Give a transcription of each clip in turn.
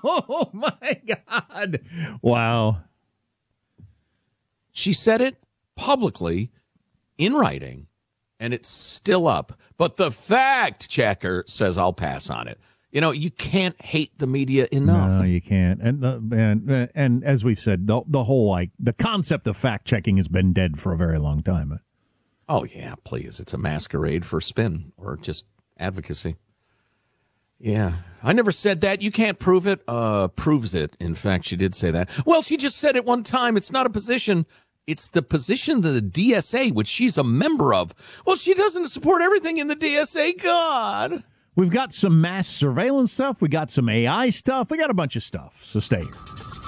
Oh, my God. Wow. She said it publicly in writing, and it's still up. But the fact checker says I'll pass on it. You know, you can't hate the media enough. No, you can't. And as we've said, the whole, the concept of fact checking has been dead for a very long time. Oh, yeah, please. It's a masquerade for spin or just advocacy. Yeah. I never said that. You can't prove it. Proves it. In fact, she did say that. Well, she just said it one time. It's not a position. It's the position of the DSA, which she's a member of. Well, she doesn't support everything in the DSA. God. We've got some mass surveillance stuff. We got some AI stuff. We got a bunch of stuff. So stay here.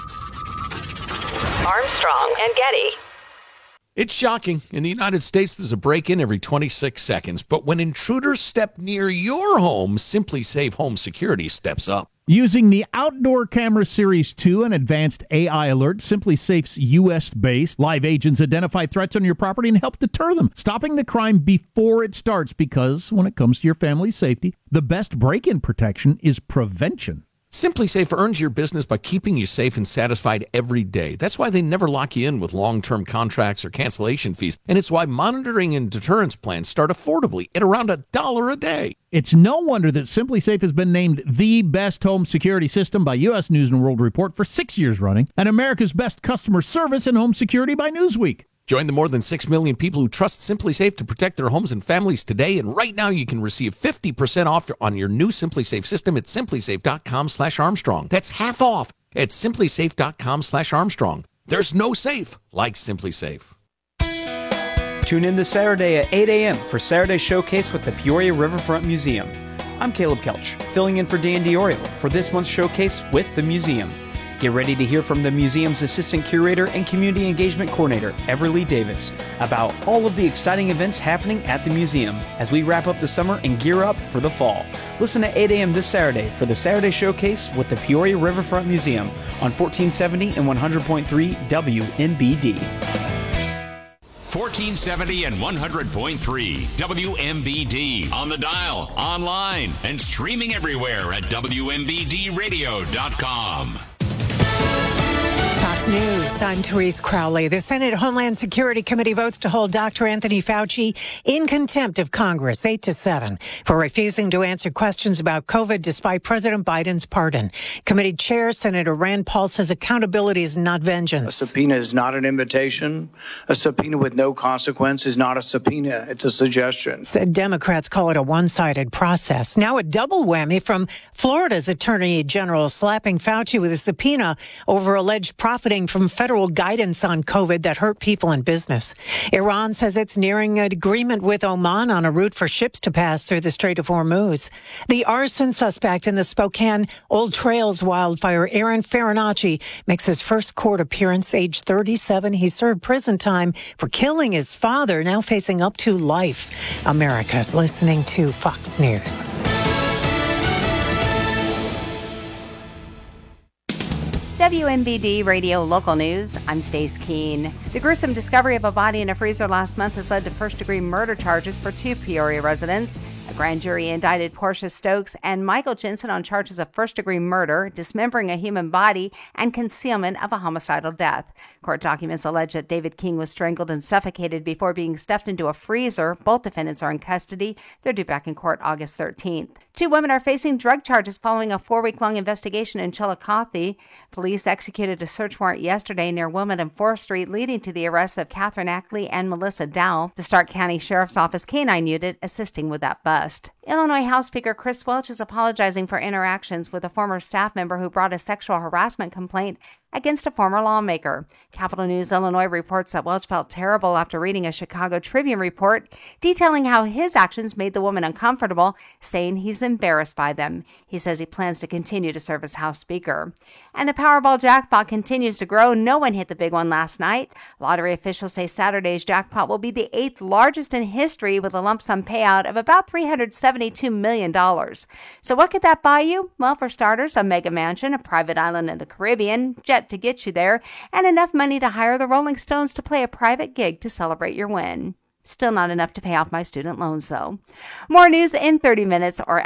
Armstrong and Getty. It's shocking. In the United States, there's a break-in every 26 seconds. But when intruders step near your home, Simply Safe Home Security steps up. Using the Outdoor Camera Series 2 and advanced AI alert, Simply Safe's U.S.-based live agents identify threats on your property and help deter them, stopping the crime before it starts. Because when it comes to your family's safety, the best break-in protection is prevention. Simply Safe earns your business by keeping you safe and satisfied every day. That's why they never lock you in with long-term contracts or cancellation fees. And it's why monitoring and deterrence plans start affordably at around $1 a day. It's no wonder that Simply Safe has been named the best home security system by U.S. News & World Report for 6 years running, and America's best customer service in home security by Newsweek. Join the more than 6 million people who trust Simply Safe to protect their homes and families today. And right now you can receive 50% off on your new Simply Safe system at simplysafe.com/Armstrong. That's half off at simplysafe.com/Armstrong. There's no safe like Simply Safe. Tune in this Saturday at 8 a.m. for Saturday Showcase with the Peoria Riverfront Museum. I'm Caleb Kelch, filling in for Dan DiOrio for this month's Showcase with the museum. Get ready to hear from the museum's assistant curator and community engagement coordinator, Everly Davis, about all of the exciting events happening at the museum as we wrap up the summer and gear up for the fall. Listen at 8 a.m. this Saturday for the Saturday Showcase with the Peoria Riverfront Museum on 1470 and 100.3 WMBD. 1470 and 100.3 WMBD. On the dial, online, and streaming everywhere at WMBDradio.com. Fox News, I'm Therese Crowley. The Senate Homeland Security Committee votes to hold Dr. Anthony Fauci in contempt of Congress, 8-7, for refusing to answer questions about COVID despite President Biden's pardon. Committee Chair Senator Rand Paul says accountability is not vengeance. A subpoena is not an invitation. A subpoena with no consequence is not a subpoena. It's a suggestion. Democrats call it a one-sided process. Now a double whammy from Florida's Attorney General slapping Fauci with a subpoena over alleged profiting from federal guidance on COVID that hurt people in business. Iran says it's nearing an agreement with Oman on a route for ships to pass through the Strait of Hormuz. The arson suspect in the Spokane Old Trails wildfire, Aaron Farinacci, makes his first court appearance, age 37. He served prison time for killing his father, now facing up to life. America's listening to Fox News. WMBD Radio Local News, I'm Stace Keene. The gruesome discovery of a body in a freezer last month has led to first-degree murder charges for 2 Peoria residents. A grand jury indicted Portia Stokes and Michael Jensen on charges of first-degree murder, dismembering a human body, and concealment of a homicidal death. Court documents allege that David King was strangled and suffocated before being stuffed into a freezer. Both defendants are in custody. They're due back in court August 13th. 2 women are facing drug charges following a 4-week-long investigation in Chillicothe. Police executed a search warrant yesterday near Wilmot and 4th Street, leading to the arrest of Catherine Ackley and Melissa Dow. The Stark County Sheriff's Office K-9 unit assisting with that bust. Illinois House Speaker Chris Welch is apologizing for interactions with a former staff member who brought a sexual harassment complaint against a former lawmaker. Capital News Illinois reports that Welch felt terrible after reading a Chicago Tribune report detailing how his actions made the woman uncomfortable, saying he's embarrassed by them. He says he plans to continue to serve as House Speaker. And the Powerball jackpot continues to grow. No one hit the big one last night. Lottery officials say Saturday's jackpot will be the 8th largest in history, with a lump sum payout of about $372 million. So what could that buy you? Well, for starters, a mega mansion, a private island in the Caribbean, jet to get you there, and enough money to hire the Rolling Stones to play a private gig to celebrate your win. Still not enough to pay off my student loans, though. More news in 30 minutes or